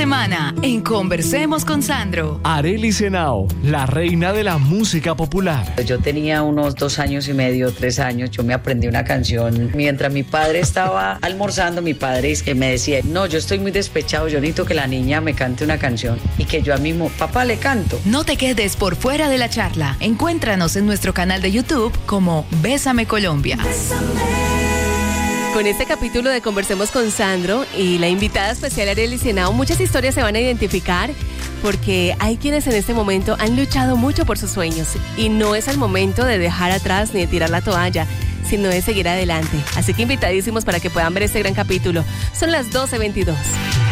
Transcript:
semana en Conversemos con Sandro. Arelis Henao, la reina de la música popular. Yo tenía unos 2 años y medio, 3 años, yo me aprendí una canción. Mientras mi padre estaba almorzando, mi padre me decía, no, yo estoy muy despechado, yo necesito que la niña me cante una canción. Y que yo a mismo, papá, le canto. No te quedes por fuera de la charla. Encuéntranos en nuestro canal de YouTube como Bésame Colombia. Con este capítulo de Conversemos con Sandro y la invitada especial Arelis Henao, muchas historias se van a identificar porque hay quienes en este momento han luchado mucho por sus sueños y no es el momento de dejar atrás ni de tirar la toalla, sino de seguir adelante. Así que invitadísimos para que puedan ver este gran capítulo. Son las 12:22.